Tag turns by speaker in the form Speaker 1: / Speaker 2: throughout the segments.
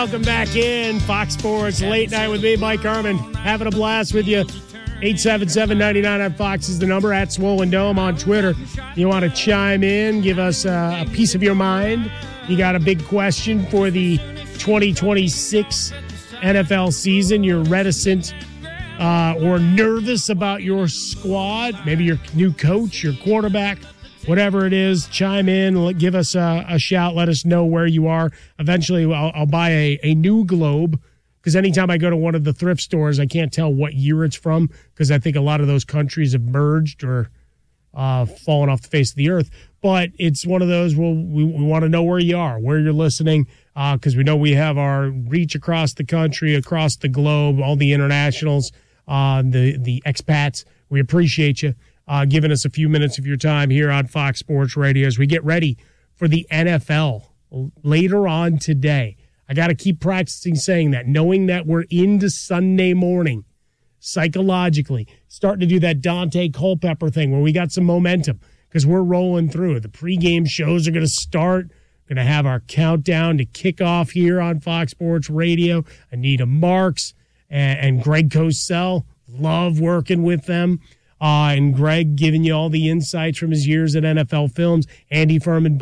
Speaker 1: welcome back in. Fox Sports Late Night with me, Mike Harmon. Having a blast with you. 877-99 on Fox is the number. At Swollen Dome on Twitter. You want to chime in, give us a piece of your mind. You got a big question for the 2026 NFL season. You're reticent or nervous about your squad, maybe your new coach, your quarterback, whatever it is. Chime in, give us a shout, let us know where you are. Eventually, I'll buy a new globe, because anytime I go to one of the thrift stores, I can't tell what year it's from, because I think a lot of those countries have merged or fallen off the face of the earth. But it's one of those, well, we want to know where you are, where you're listening, because we know we have our reach across the country, across the globe, all the internationals, the expats. We appreciate you giving us a few minutes of your time here on Fox Sports Radio as we get ready for the NFL later on today. I got to keep practicing saying that, knowing that we're into Sunday morning, psychologically, starting to do that Dante Culpepper thing where we got some momentum because we're rolling through. The pregame shows are going to start. Going to have our countdown to kickoff here on Fox Sports Radio. Anita Marks and Greg Cosell. Love working with them. And Greg giving you all the insights from his years at NFL Films. Andy Furman,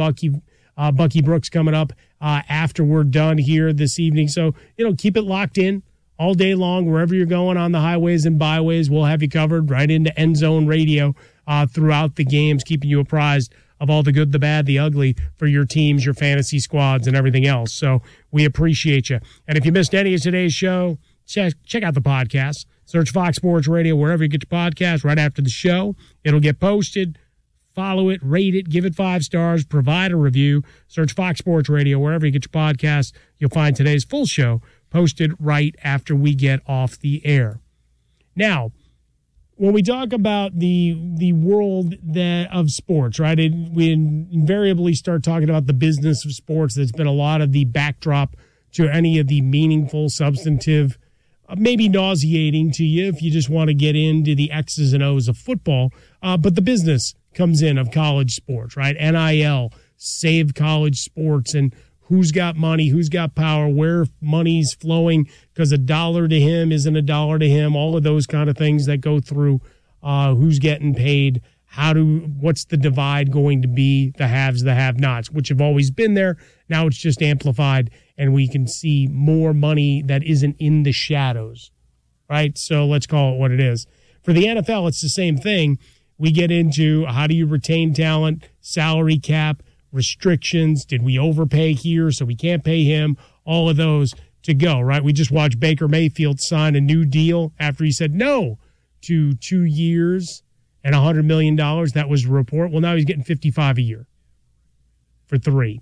Speaker 1: Bucky Brooks coming up after we're done here this evening. So, keep it locked in all day long, wherever you're going on the highways and byways. We'll have you covered right into End Zone Radio throughout the games, keeping you apprised of all the good, the bad, the ugly for your teams, your fantasy squads, and everything else. So we appreciate you. And if you missed any of today's show, check out the podcast. Search Fox Sports Radio wherever you get your podcast right after the show. It'll get posted. Follow it, rate it, give it 5 stars, provide a review. Search Fox Sports Radio wherever you get your podcast. You'll find today's full show posted right after we get off the air. Now, when we talk about the world of sports, right, we invariably start talking about the business of sports. That's been a lot of the backdrop to any of the meaningful, substantive, maybe nauseating to you if you just want to get into the X's and O's of football. But the business comes in of college sports, right? NIL, Save College Sports, and who's got money, who's got power, where money's flowing, because a dollar to him isn't a dollar to him, all of those kind of things that go through who's getting paid, what's the divide going to be, the haves, the have-nots, which have always been there. Now it's just amplified, and we can see more money that isn't in the shadows, right? So let's call it what it is. For the NFL, it's the same thing. We get into how do you retain talent, salary cap, restrictions. Did we overpay here so we can't pay him? All of those to go, right? We just watched Baker Mayfield sign a new deal after he said no to 2 years and $100 million. That was a report. Well, now he's getting $55 a year for 3.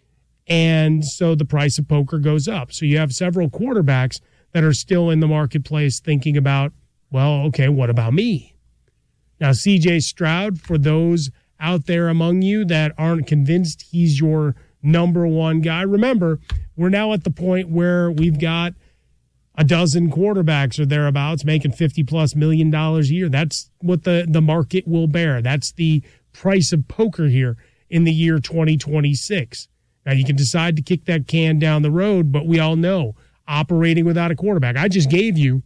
Speaker 1: And so the price of poker goes up. So you have several quarterbacks that are still in the marketplace thinking about, well, okay, what about me? Now, C.J. Stroud, for those out there among you that aren't convinced he's your number one guy, remember, we're now at the point where we've got a dozen quarterbacks or thereabouts making $50+ million a year. That's what the market will bear. That's the price of poker here in the year 2026. Now, you can decide to kick that can down the road, but we all know operating without a quarterback. I just gave you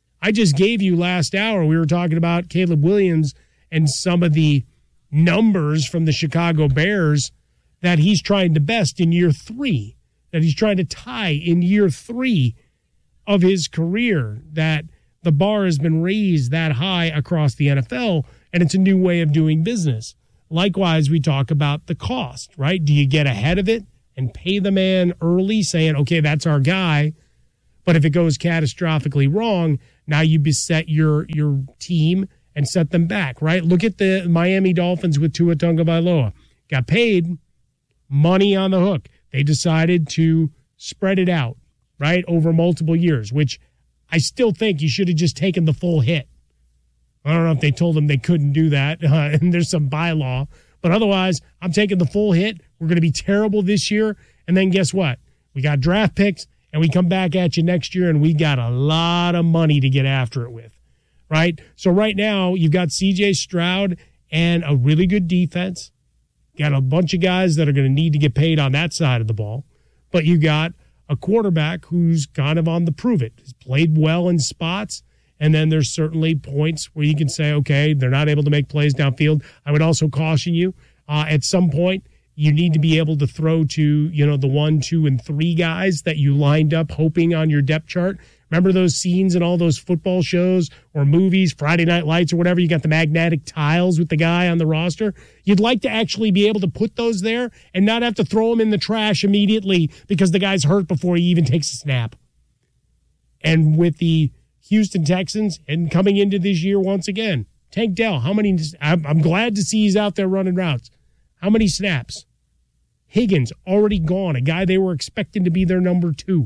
Speaker 1: last hour, we were talking about Caleb Williams and some of the numbers from the Chicago Bears that he's trying to best in year 3, that he's trying to tie in year 3 of his career, that the bar has been raised that high across the NFL, and it's a new way of doing business. Likewise, we talk about the cost, right? Do you get ahead of it and pay the man early, saying, okay, that's our guy, but if it goes catastrophically wrong, now you beset your team and set them back, right? Look at the Miami Dolphins with Tua Tagovailoa. Got paid, money on the hook. They decided to spread it out, right, over multiple years, which I still think you should have just taken the full hit. I don't know if they told them they couldn't do that, and there's some bylaw. But otherwise, I'm taking the full hit. We're going to be terrible this year. And then guess what? We got draft picks, and we come back at you next year, and we got a lot of money to get after it with, right? So right now, you've got C.J. Stroud and a really good defense. Got a bunch of guys that are going to need to get paid on that side of the ball. But you got a quarterback who's kind of on the prove it, has played well in spots. And then there's certainly points where you can say, okay, they're not able to make plays downfield. I would also caution you at some point, you need to be able to throw to, the 1, 2, and 3 guys that you lined up hoping on your depth chart. Remember those scenes in all those football shows or movies, Friday Night Lights or whatever? You got the magnetic tiles with the guy on the roster. You'd like to actually be able to put those there and not have to throw them in the trash immediately because the guy's hurt before he even takes a snap. And with the Houston Texans and coming into this year once again, Tank Dell, how many? I'm glad to see he's out there running routes. How many snaps? Higgins already gone, a guy they were expecting to be their number 2.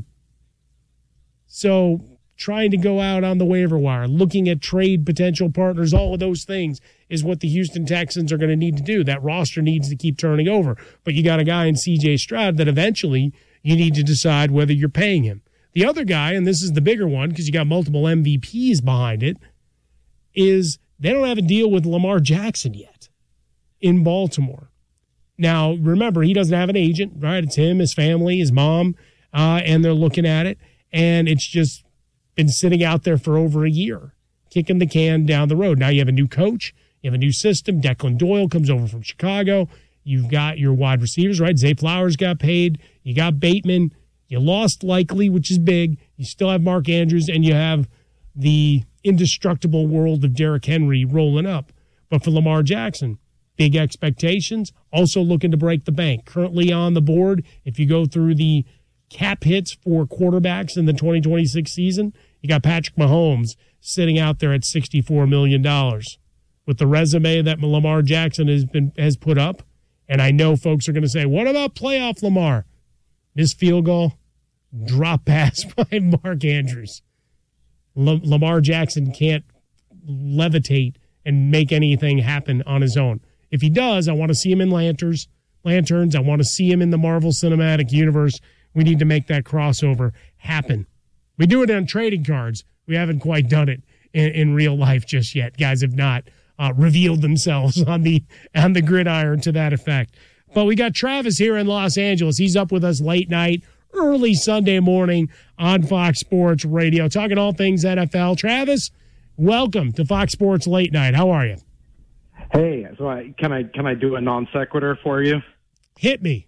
Speaker 1: So trying to go out on the waiver wire, looking at trade potential partners, all of those things is what the Houston Texans are going to need to do. That roster needs to keep turning over. But you got a guy in C.J. Stroud that eventually you need to decide whether you're paying him. The other guy, and this is the bigger one because you got multiple MVPs behind it, is they don't have a deal with Lamar Jackson yet in Baltimore. Now, remember, he doesn't have an agent, right? It's him, his family, his mom, and they're looking at it. And it's just been sitting out there for over a year, kicking the can down the road. Now you have a new coach. You have a new system. Declan Doyle comes over from Chicago. You've got your wide receivers, right? Zay Flowers got paid. You got Bateman. You lost Likely, which is big. You still have Mark Andrews, and you have the indestructible world of Derrick Henry rolling up. But for Lamar Jackson, big expectations, also looking to break the bank. Currently on the board, if you go through the cap hits for quarterbacks in the 2026 season, you got Patrick Mahomes sitting out there at $64 million. With the resume that Lamar Jackson has put up, and I know folks are going to say, what about playoff Lamar? Missed field goal, drop pass by Mark Andrews. Lamar Jackson can't levitate and make anything happen on his own. If he does, I want to see him in lanterns. I want to see him in the Marvel Cinematic Universe. We need to make that crossover happen. We do it on trading cards. We haven't quite done it in real life just yet. Guys have not revealed themselves on the gridiron to that effect. But we got Travis here in Los Angeles. He's up with us late night, early Sunday morning on Fox Sports Radio, talking all things NFL. Travis, welcome to Fox Sports Late Night. How are you?
Speaker 2: Hey, so can I do a non sequitur for you?
Speaker 1: Hit me.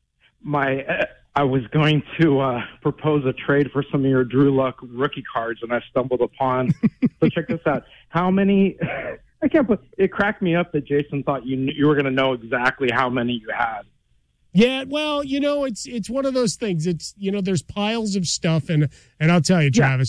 Speaker 2: I was going to propose a trade for some of your Drew Luck rookie cards, and I stumbled upon. So check this out. How many? I can't. It cracked me up that Jason thought you were going to know exactly how many you had.
Speaker 1: Yeah, well, it's one of those things. It's there's piles of stuff, and I'll tell you, Travis,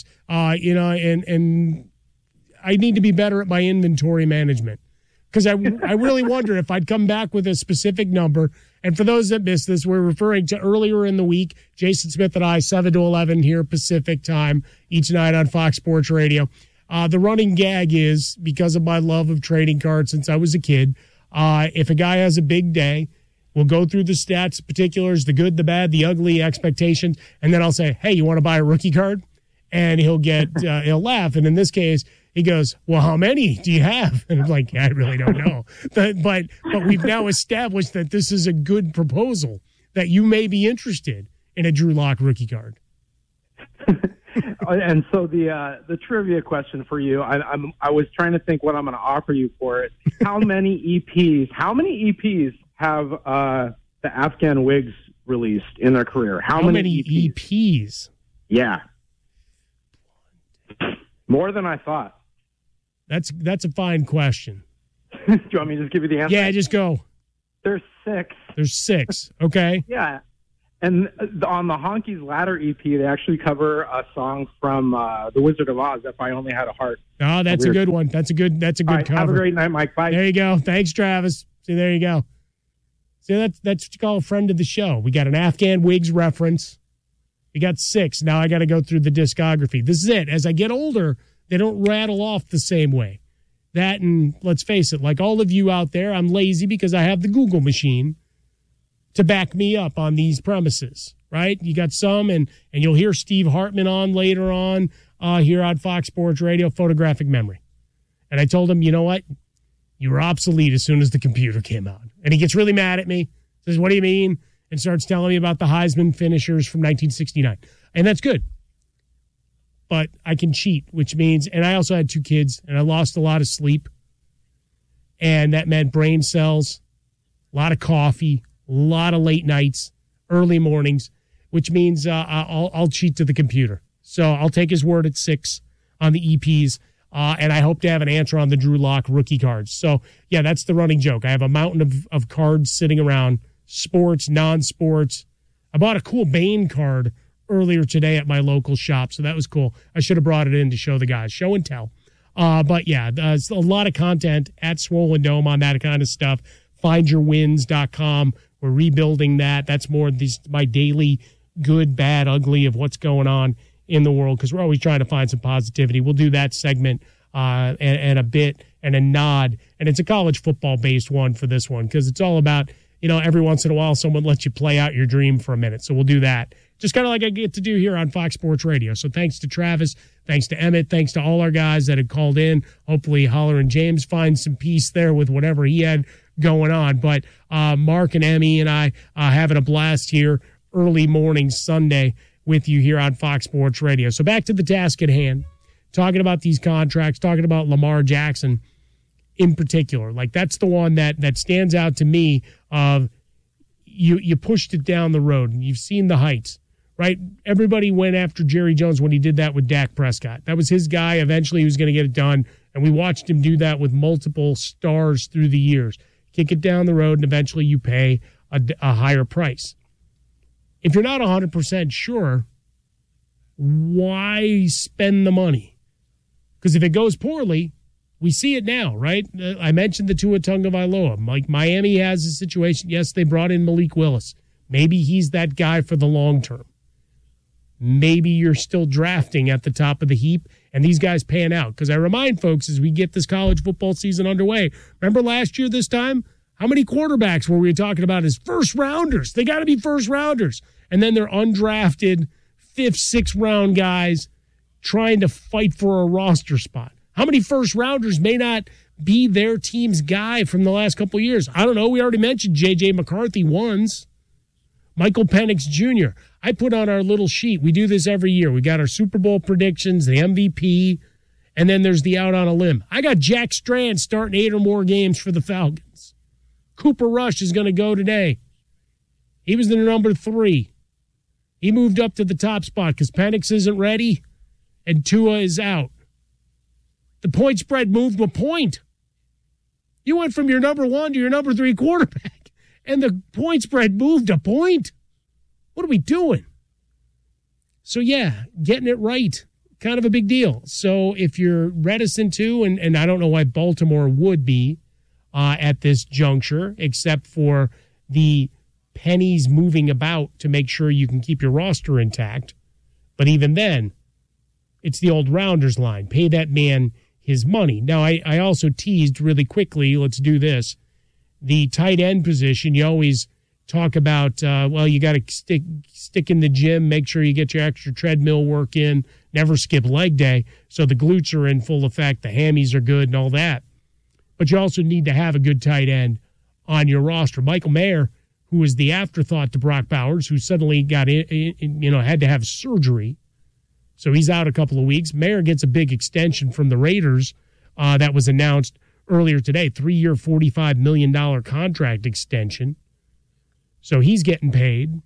Speaker 1: and I need to be better at my inventory management. Because I really wonder if I'd come back with a specific number. And for those that missed this, we're referring to earlier in the week, Jason Smith and I, 7 to 11 here Pacific time, each night on Fox Sports Radio. The running gag is, because of my love of trading cards since I was a kid, if a guy has a big day, we'll go through the stats, particulars, the good, the bad, the ugly, expectations, and then I'll say, hey, you want to buy a rookie card? And he'll he'll laugh. And in this case, he goes, well, how many do you have? And I'm like, I really don't know. But we've now established that this is a good proposal, that you may be interested in a Drew Lock rookie card.
Speaker 2: And so the trivia question for you, I was trying to think what I'm going to offer you for it. How many EPs have the Afghan Wigs released in their career? How many
Speaker 1: EPs?
Speaker 2: Yeah. More than I thought.
Speaker 1: That's a fine question.
Speaker 2: Do you want me to just give you the answer?
Speaker 1: Yeah, just go.
Speaker 2: There's 6.
Speaker 1: There's 6. Okay.
Speaker 2: Yeah. And on the Honky's Ladder EP, they actually cover a song from The Wizard of Oz, If I Only Had a Heart.
Speaker 1: Oh, that's a good one. That's a good cover.
Speaker 2: Have a great night, Mike. Bye.
Speaker 1: There you go. Thanks, Travis. See, there you go. See, that's what you call a friend of the show. We got an Afghan Wigs reference. We got 6. Now I got to go through the discography. This is it. As I get older, they don't rattle off the same way. That, and let's face it, like all of you out there, I'm lazy because I have the Google machine to back me up on these premises, right? You got some, and you'll hear Steve Hartman on later on here on Fox Sports Radio, photographic memory. And I told him, you know what? You were obsolete as soon as the computer came out. And he gets really mad at me. Says, what do you mean? and starts telling me about the Heisman finishers from 1969. And that's good. But I can cheat, which means, and I also had 2 kids, and I lost a lot of sleep. And that meant brain cells, a lot of coffee, a lot of late nights, early mornings, which means I'll cheat to the computer. So I'll take his word at 6 on the EPs, and I hope to have an answer on the Drew Lock rookie cards. So, yeah, that's the running joke. I have a mountain of cards sitting around, sports, non-sports. I bought a cool Bane card earlier today at my local shop, so that was cool. I should have brought it in to show the guys. Show and tell. But, yeah, there's a lot of content at Swollen Dome on that kind of stuff. FindYourWins.com. We're rebuilding that. That's more my daily good, bad, ugly of what's going on in the world, because we're always trying to find some positivity. We'll do that segment and a bit and a nod. And it's a college football-based one for this one, because it's all about, every once in a while someone lets you play out your dream for a minute. So we'll do that. Just kind of like I get to do here on Fox Sports Radio. So thanks to Travis, thanks to Emmett, thanks to all our guys that had called in. Hopefully Holler and James find some peace there with whatever he had going on. But Mark and Emmy and I having a blast here early morning Sunday with you here on Fox Sports Radio. So back to the task at hand, talking about these contracts, talking about Lamar Jackson in particular. Like, that's the one that stands out to me of you pushed it down the road and you've seen the heights, right? Everybody went after Jerry Jones when he did that with Dak Prescott. That was his guy. Eventually he was going to get it done, and we watched him do that with multiple stars through the years. Kick it down the road, and eventually you pay a higher price. If you're not 100% sure, why spend the money? Because if it goes poorly, we see it now, right? I mentioned the Tua Tagovailoa. Like, Miami has a situation. Yes, they brought in Malik Willis. Maybe he's that guy for the long term. Maybe you're still drafting at the top of the heap, and these guys pan out. Because I remind folks, as we get this college football season underway, remember last year this time? How many quarterbacks were we talking about as first-rounders? They got to be first-rounders. And then they're undrafted, 5th, 6th round guys trying to fight for a roster spot. How many first-rounders may not be their team's guy from the last couple of years? I don't know. We already mentioned J.J. McCarthy once. Michael Penix Jr. I put on our little sheet. We do this every year. We got our Super Bowl predictions, the MVP, and then there's the out on a limb. I got Jack Strand starting 8 or more games for the Falcons. Cooper Rush is going to go today. He was the number 3. He moved up to the top spot because Penix isn't ready and Tua is out. The point spread moved a point. You went from your number 1 to your number 3 quarterback, and the point spread moved a point. What are we doing? So, yeah, getting it right, kind of a big deal. So if you're reticent to, and I don't know why Baltimore would be at this juncture, except for the pennies moving about to make sure you can keep your roster intact. But even then, it's the old Rounders line. Pay that man his money. Now, I also teased really quickly, let's do this, the tight end position. You always talk about, you got to stick in the gym, make sure you get your extra treadmill work in, never skip leg day, so the glutes are in full effect, the hammies are good and all that. But you also need to have a good tight end on your roster. Michael Mayer, who was the afterthought to Brock Bowers, who suddenly got had to have surgery, so he's out a couple of weeks. Mayer gets a big extension from the Raiders that was announced earlier today, 3-year, $45 million contract extension. So he's getting paid.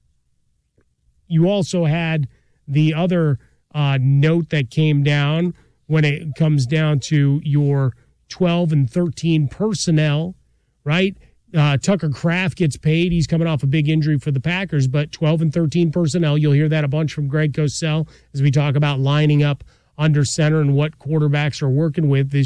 Speaker 1: You also had the other note that came down when it comes down to your 12 and 13 personnel, right? Tucker Kraft gets paid. He's coming off a big injury for the Packers, but 12 and 13 personnel, you'll hear that a bunch from Greg Cosell as we talk about lining up under center and what quarterbacks are working with this